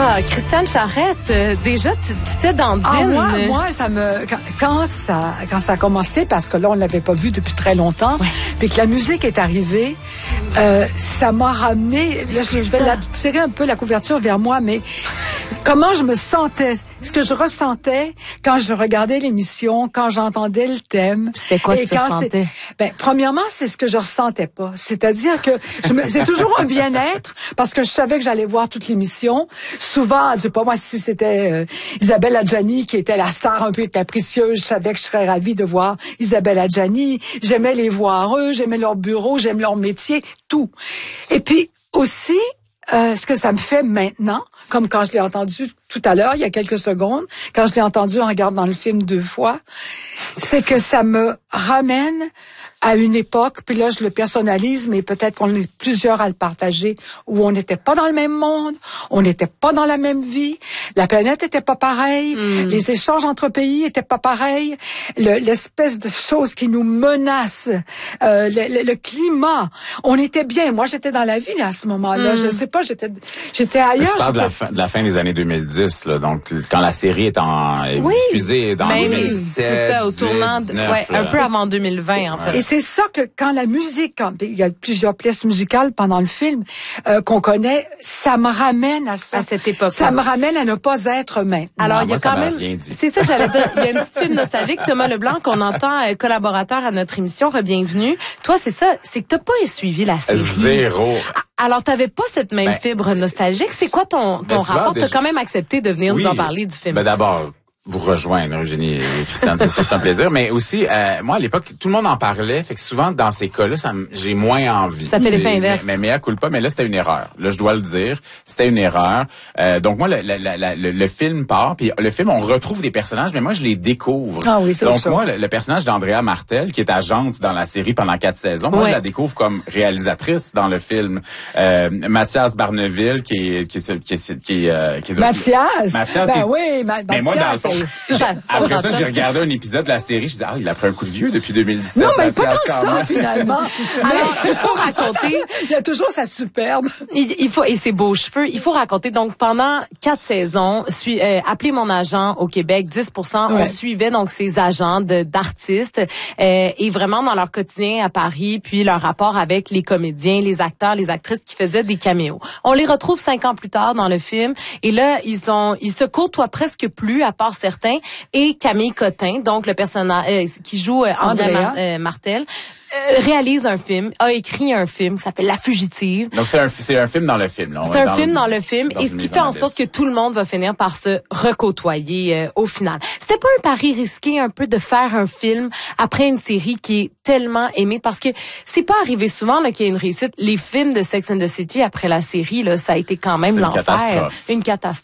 Ah, Christiane Charette, déjà, tu t'es dandine. Moi, ça me quand ça a commencé, parce que là, on l'avait pas vu depuis très longtemps, puis que la musique est arrivée, ça m'a ramené. Là, je vais tirer un peu la couverture vers moi, mais comment je me sentais, ce que je ressentais quand je regardais l'émission, quand j'entendais le thème. C'était quoi que tu ressentais? Premièrement, c'est ce que je ressentais pas. C'est-à-dire que c'est toujours un bien-être, parce que je savais que j'allais voir toute l'émission. Souvent, je sais pas moi si c'était Isabelle Adjani qui était la star un peu capricieuse, je savais que je serais ravie de voir Isabelle Adjani. J'aimais les voir eux, j'aimais leur bureau, j'aime leur métier, tout. Et puis aussi, ce que ça me fait maintenant, comme quand je l'ai entendu tout à l'heure, il y a quelques secondes, quand je l'ai entendu en regardant le film 2 fois, c'est que ça me ramène à une époque, puis là je le personnalise, mais peut-être qu'on est plusieurs à le partager, où on n'était pas dans le même monde, on n'était pas dans la même vie, la planète était pas pareille, les échanges entre pays étaient pas pareils, l'espèce de chose qui nous menace, le climat, on était bien. Moi j'étais dans la vie à ce moment-là, je sais pas, j'étais ailleurs. Tu parles de la fin des années 2010, là, donc quand la série est diffusée dans 2007, c'est ça, au tournant, 19, un peu avant 2020 en fait. Et c'est ça que quand la musique, il y a plusieurs pièces musicales pendant le film qu'on connaît, ça me ramène à ça. À cette époque. Ça me ramène à ne pas être maintenant. Alors il y a quand même, c'est ça que j'allais dire. Il y a un petit film nostalgique, Thomas Leblanc, qu'on entend collaborateur à notre émission, bienvenue. Toi, c'est ça, c'est que t'as pas suivi la série. Zéro. Alors t'avais pas cette même fibre nostalgique. C'est quoi ton rapport? T'as quand même accepté de venir nous en parler du film. D'abord, vous rejoindre, Eugénie et Christiane, c'est un plaisir. Mais aussi, moi, à l'époque, tout le monde en parlait. Fait que souvent, dans ces cas-là, j'ai moins envie. Ça fait l'effet inverse. Mais mea culpa, mais là, c'était une erreur. Là, je dois le dire. C'était une erreur. Donc, moi, le film part. Puis le film, on retrouve des personnages, mais moi, je les découvre. Ah oui, c'est donc, moi, le personnage d'Andrea Martel, qui est agente dans la série pendant 4 saisons, moi, je la découvre comme réalisatrice dans le film. Mathias Barneville, qui est Mathias! Ben oui, Mathias. Mais moi, dans le fond, après ça, j'ai regardé un épisode de la série, je dis il a pris un coup de vieux depuis 2017. Non, mais pas tant que ça, finalement. Alors, il faut raconter. Il y a toujours sa superbe. Il faut, et ses beaux cheveux. Il faut raconter. Donc, pendant 4 saisons, appelez mon agent au Québec, 10%, on suivait donc ces agents d'artistes, et vraiment dans leur quotidien à Paris, puis leur rapport avec les comédiens, les acteurs, les actrices qui faisaient des caméos. On les retrouve 5 ans plus tard dans le film, et là, ils se côtoient presque plus, à part certains, et Camille Cotin, donc le personnage qui joue Andrea Martel, réalise un film, a écrit un film qui s'appelle La Fugitive. Donc c'est un film dans le film. Là. C'est un film dans le film, et ce qui fait en sorte que tout le monde va finir par se recôtoyer au final. C'était pas un pari risqué un peu de faire un film après une série qui est tellement aimée, parce que c'est pas arrivé souvent là qu'il y a une réussite. Les films de Sex and the City après la série là, ça a été quand même l'enfer, une catastrophe.